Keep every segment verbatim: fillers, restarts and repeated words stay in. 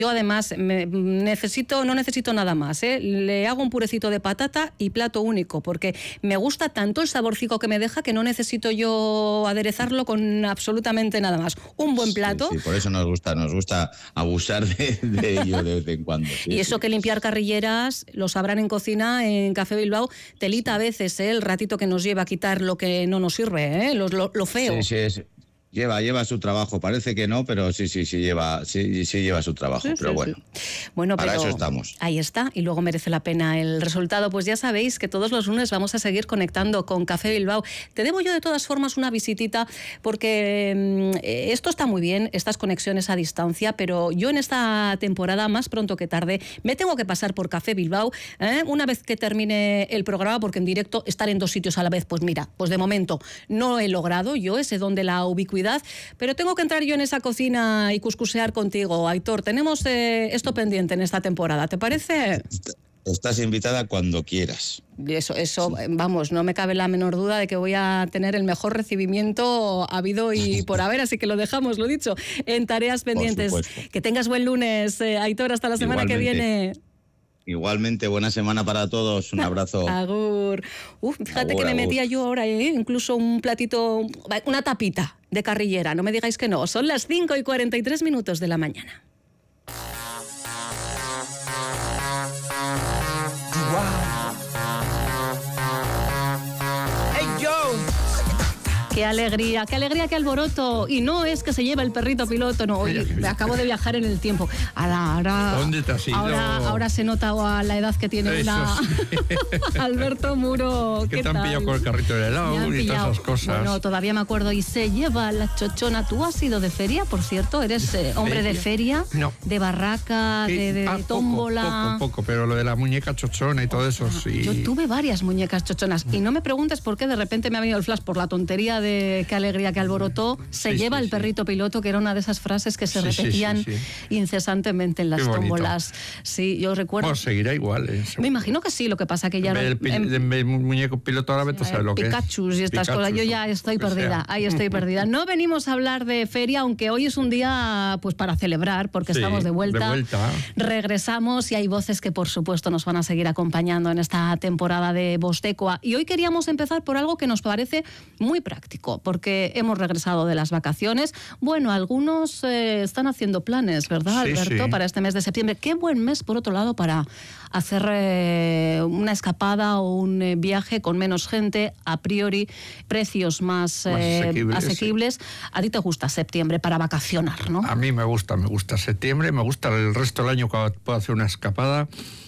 Yo además me necesito, no necesito nada más, ¿eh? Le hago un purecito de patata y plato único, porque me gusta tanto el saborcico que me deja que no necesito yo aderezarlo con absolutamente nada más. Un buen plato. Sí, sí, por eso nos gusta, nos gusta abusar de, de ello de vez en cuando. Sí, y eso sí. que limpiar carrilleras, lo sabrán en cocina, en Café Bilbao, telita a veces, ¿eh? El ratito que nos lleva a quitar lo que no nos sirve, ¿eh? Lo, lo, lo feo. Sí, sí, es... Lleva, lleva su trabajo, parece que no, pero sí, sí, sí lleva, sí, sí lleva su trabajo, sí, pero sí, bueno, sí. bueno para pero eso estamos. Ahí está, y luego merece la pena el resultado. Pues ya sabéis que todos los lunes vamos a seguir conectando con Café Bilbao. Te debo yo de todas formas una visitita, porque eh, esto está muy bien, estas conexiones a distancia, pero yo en esta temporada, más pronto que tarde, me tengo que pasar por Café Bilbao, ¿eh? Una vez que termine el programa, porque en directo estar en dos sitios a la vez, pues mira, pues de momento no he logrado yo ese don de la ubicuidad, pero tengo que entrar yo en esa cocina y cuscusear contigo, Aitor. Tenemos eh, esto pendiente en esta temporada, ¿te parece? Estás invitada cuando quieras. Eso, eso, vamos, no me cabe la menor duda de que voy a tener el mejor recibimiento habido y por haber, así que lo dejamos, lo dicho, en tareas pendientes. Que tengas buen lunes, eh, Aitor, hasta la semana Igualmente. que viene. Igualmente, buena semana para todos, un abrazo. Agur. Uf, fíjate agur, que me agur. metía yo ahora, ¿eh? Incluso un platito, una tapita de carrillera, no me digáis que no. Son las cinco y cuarenta y tres minutos de la mañana. Qué alegría, qué alegría, qué alboroto. Y no es que se lleva el perrito piloto, no. Oye, me acabo de viajar en el tiempo. Ahora, ahora, ¿Dónde te has ido? Ahora, ahora se nota a la edad que tiene Eso una... sí. Alberto Muro, ¿Qué ¿qué te han tal? pillado con el carrito de helado y todas esas cosas? Bueno, todavía me acuerdo. Y se lleva la chochona. ¿Tú has ido de feria, por cierto? ¿Eres eh, hombre de feria? No. ¿De barraca? Sí, ¿De, de ah, tómbola? Poco, poco, poco, pero lo de la muñeca chochona y todo eso, sí. Yo tuve varias muñecas chochonas y no me preguntes por qué de repente me ha venido el flash por la tontería de qué alegría, qué alborotó. Se sí, lleva sí, el perrito sí. piloto, que era una de esas frases que se Sí, sí, repetían sí, sí. incesantemente en las Qué bonito. tómbolas. Sí, yo recuerdo. Bueno, seguirá igual. Eh, me imagino que sí, lo que pasa que ya... El, el, el, el, el muñeco piloto ahora vete a saber lo que es. Pikachu y estas Pikachu, cosas. Yo ya estoy perdida, ahí estoy perdida. No venimos a hablar de feria, aunque hoy es un día pues para celebrar, porque sí, estamos de vuelta. de vuelta. Regresamos y hay voces que por supuesto nos van a seguir acompañando en esta temporada de Vostecoa. Y hoy queríamos empezar por algo que nos parece muy práctico, porque hemos regresado de las vacaciones. Bueno, algunos eh, están haciendo planes, ¿verdad, sí, Alberto? Sí. Para este mes de septiembre. Qué buen mes, por otro lado, para hacer eh, una escapada o un eh, viaje con menos gente, a priori, precios más, más eh, asequibles. asequibles. Sí. A ti te gusta septiembre para vacacionar, ¿no? A mí me gusta, me gusta septiembre, me gusta el resto del año cuando puedo hacer una escapada.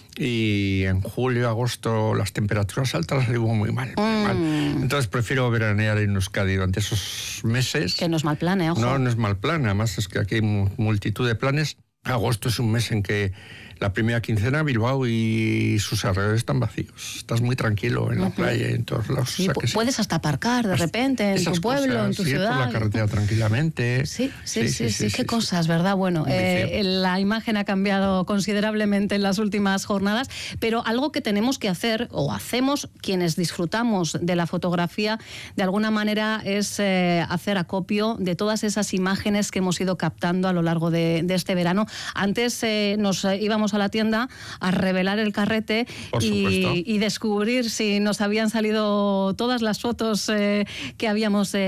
Y en julio, agosto, las temperaturas altas las digo muy mal, muy mm. mal. Entonces prefiero veranear en Euskadi durante esos meses. Que no es mal plan, ¿eh? Ojo. No, no es mal plan. Además es que aquí hay multitud de planes. Agosto es un mes en que la primera quincena Bilbao y sus alrededores están vacíos. Estás muy tranquilo en la uh-huh. playa y en todos lados. Sí, o sea que sí. Puedes hasta aparcar de repente en Esas tu pueblo, cosas, en tu sí, ciudad. por la carretera tranquilamente. Sí, sí, sí, sí, sí, sí, sí qué sí, cosas, ¿verdad? Bueno, eh, la imagen ha cambiado considerablemente en las últimas jornadas, pero algo que tenemos que hacer, o hacemos quienes disfrutamos de la fotografía, de alguna manera es eh, hacer acopio de todas esas imágenes que hemos ido captando a lo largo de, de este verano. Antes eh, nos eh, íbamos a la tienda a revelar el carrete y, y descubrir si nos habían salido todas las fotos eh, que habíamos eh,